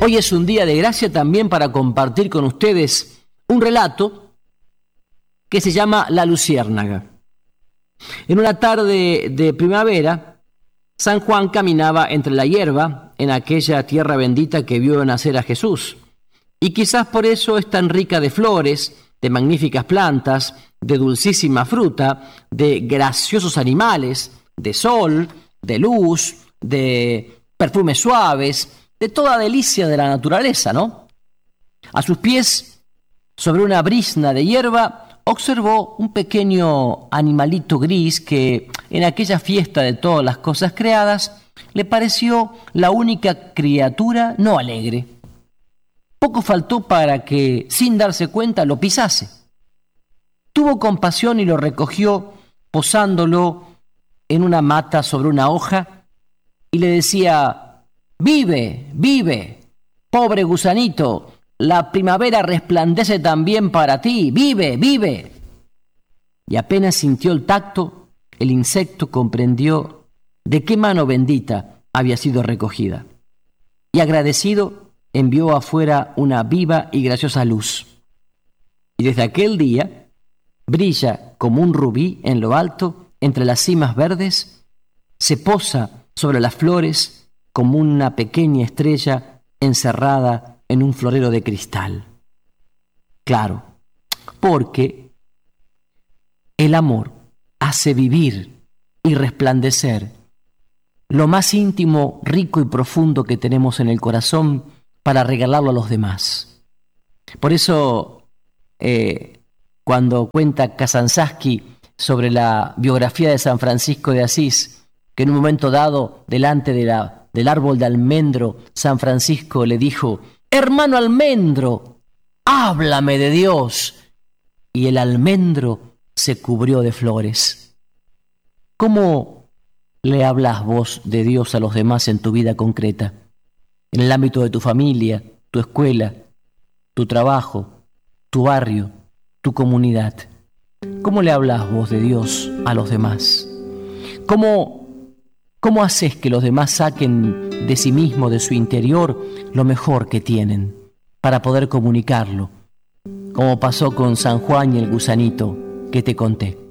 Hoy es un día de gracia también para compartir con ustedes un relato que se llama La Luciérnaga. En una tarde de primavera, San Juan caminaba entre la hierba en aquella tierra bendita que vio nacer a Jesús. Y quizás por eso es tan rica de flores, de magníficas plantas, de dulcísima fruta, de graciosos animales, de sol, de luz, de perfumes suaves, de toda delicia de la naturaleza, ¿no? A sus pies, sobre una brizna de hierba, observó un pequeño animalito gris que en aquella fiesta de todas las cosas creadas le pareció la única criatura no alegre. Poco faltó para que, sin darse cuenta, lo pisase. Tuvo compasión y lo recogió, posándolo en una mata sobre una hoja, y le decía: «Vive, vive, pobre gusanito, la primavera resplandece también para ti, vive, vive». Y apenas sintió el tacto, el insecto comprendió de qué mano bendita había sido recogida. Y agradecido, envió afuera una viva y graciosa luz. Y desde aquel día brilla como un rubí en lo alto, entre las cimas verdes, se posa sobre las flores como una pequeña estrella encerrada en un florero de cristal. Claro, porque el amor hace vivir y resplandecer lo más íntimo, rico y profundo que tenemos en el corazón para regalarlo a los demás. Por eso, cuando cuenta Kazantzakis sobre la biografía de San Francisco de Asís, que en un momento dado, delante del árbol de almendro, San Francisco le dijo: «Hermano almendro, háblame de Dios». Y el almendro se cubrió de flores. ¿Cómo le hablas vos de Dios a los demás en tu vida concreta? En el ámbito de tu familia, tu escuela, tu trabajo, tu barrio, tu comunidad. ¿Cómo le hablas vos de Dios a los demás? ¿Cómo haces que los demás saquen de sí mismo, de su interior, lo mejor que tienen para poder comunicarlo? Como pasó con San Juan y el gusanito que te conté.